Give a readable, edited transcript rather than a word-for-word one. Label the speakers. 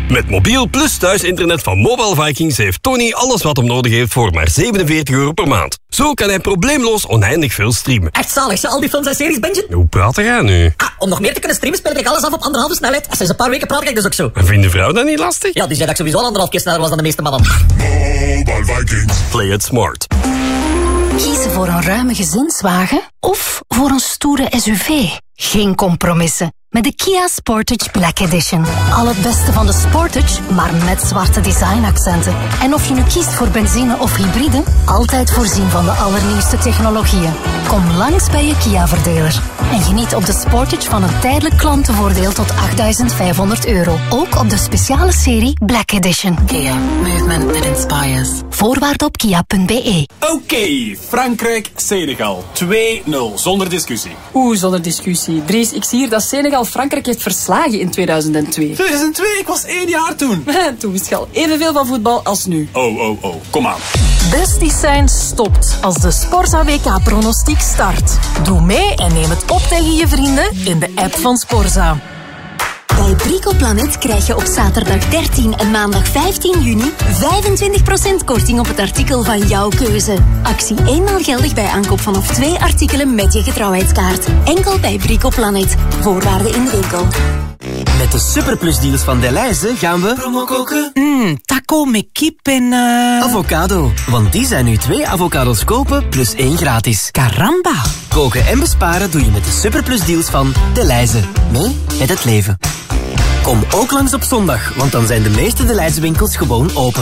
Speaker 1: Met mobiel plus thuisinternet van Mobile Vikings heeft Tony alles wat hem nodig heeft voor maar €47 per maand. Zo kan hij probleemloos oneindig veel streamen.
Speaker 2: Echt zalig, al die films en series, Benji?
Speaker 1: Hoe praat jij nu?
Speaker 2: Om nog meer te kunnen streamen speel ik alles af op 1,5 snelheid. Sinds een paar weken praat ik dus ook zo.
Speaker 1: En vindt de vrouw dat niet lastig?
Speaker 2: Ja, die zei dat ik sowieso al 1,5 keer sneller was dan de meeste mannen.
Speaker 3: Mobile Vikings.
Speaker 1: Play it smart.
Speaker 4: Kiezen voor een ruime gezinswagen of voor een stoere SUV? Geen compromissen. Met de Kia Sportage Black Edition. Al het beste van de Sportage, maar met zwarte designaccenten. En of je nu kiest voor benzine of hybride, altijd voorzien van de allernieuwste technologieën. Kom langs bij je Kia-verdeler. En geniet op de Sportage van een tijdelijk klantenvoordeel tot €8.500. Ook op de speciale serie Black Edition.
Speaker 5: Kia, movement that inspires.
Speaker 4: Voorwaarden op kia.be.
Speaker 6: Oké, Frankrijk, Senegal. 2-0, zonder discussie.
Speaker 7: Zonder discussie. Dries, ik zie hier dat Senegal Frankrijk heeft verslagen in 2002.
Speaker 6: 2002? Ik was 1 jaar toen.
Speaker 7: Toen wist je al evenveel van voetbal als nu.
Speaker 6: Oh, kom aan.
Speaker 8: Besties zijn stopt als de Sporza WK-pronostiek start. Doe mee en neem het op tegen je vrienden in de app van Sporza.
Speaker 4: Bij Brico Planet krijg je op zaterdag 13 en maandag 15 juni 25% korting op het artikel van jouw keuze. Actie eenmaal geldig bij aankoop vanaf 2 artikelen met je getrouwheidskaart. Enkel bij Brico Planet. Voorwaarden in de winkel.
Speaker 9: Met de superplusdeals van Delhaize gaan we promo koken.
Speaker 8: Taco met kip en...
Speaker 9: Avocado. Want die zijn nu 2 avocados kopen plus 1 gratis.
Speaker 8: Caramba.
Speaker 9: Koken en besparen doe je met de superplusdeals van Delhaize. Mee met het leven. Kom ook langs op zondag, want dan zijn de meeste Delhaize winkels gewoon open.